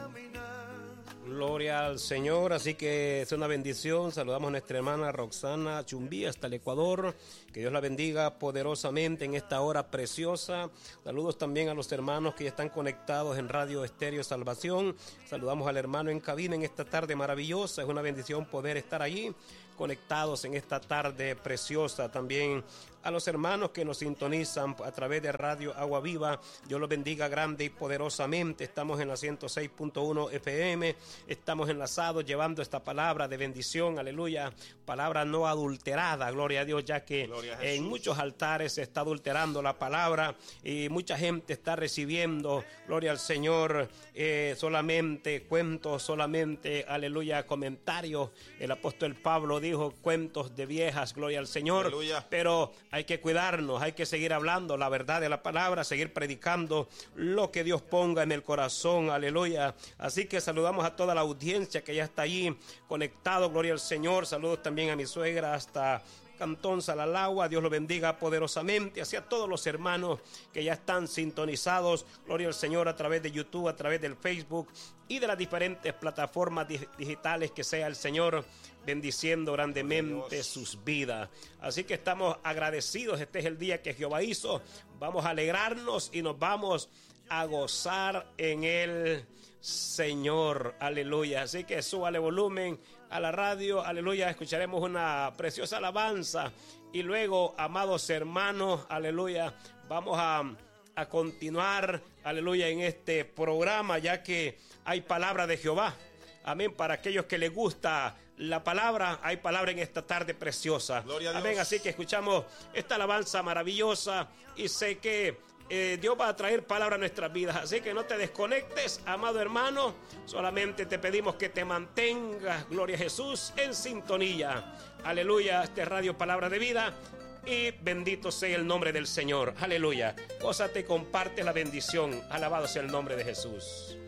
Gloria al Señor, así que es una bendición. Saludamos a nuestra hermana Roxana Chumbí hasta el Ecuador. Que Dios la bendiga poderosamente en esta hora preciosa. Saludos también a los hermanos que ya están conectados en Radio Estéreo Salvación. Saludamos al hermano en cabina en esta tarde maravillosa. Es una bendición poder estar allí conectados en esta tarde preciosa. También a los hermanos que nos sintonizan a través de Radio Agua Viva. Dios los bendiga grande y poderosamente. Estamos en la 106.1 FM. Estamos enlazados llevando esta palabra de bendición, aleluya, palabra no adulterada, gloria a Dios, ya que en muchos altares se está adulterando la palabra y mucha gente está recibiendo, gloria al Señor, solamente cuentos, solamente, aleluya, comentarios. El apóstol Pablo dijo cuentos de viejas, gloria al Señor, aleluya. Pero hay que cuidarnos, hay que seguir hablando la verdad de la palabra, seguir predicando lo que Dios ponga en el corazón, aleluya. Así que saludamos a toda la audiencia que ya está allí conectado, gloria al Señor. Saludos también a mi suegra hasta Cantón Salalagua, Dios lo bendiga poderosamente, hacia todos los hermanos que ya están sintonizados, gloria al Señor, a través de YouTube, a través del Facebook y de las diferentes plataformas digitales, que sea el Señor bendiciendo grandemente sus vidas. Así que estamos agradecidos, este es el día que Jehová hizo, vamos a alegrarnos y nos vamos a gozar en el Señor, aleluya. Así que súbale volumen a la radio, aleluya. Escucharemos una preciosa alabanza y luego, amados hermanos, aleluya, vamos a continuar, aleluya, en este programa, ya que hay palabra de Jehová. Amén, para aquellos que les gusta la palabra, hay palabra en esta tarde preciosa. Gloria a Dios. Amén, así que escuchamos esta alabanza maravillosa y sé que Dios va a traer palabra a nuestras vidas, así que no te desconectes, amado hermano. Solamente te pedimos que te mantengas, gloria a Jesús, en sintonía. Aleluya, este Radio Palabra de Vida. Y bendito sea el nombre del Señor. Aleluya. Gózate, comparte la bendición. Alabado sea el nombre de Jesús.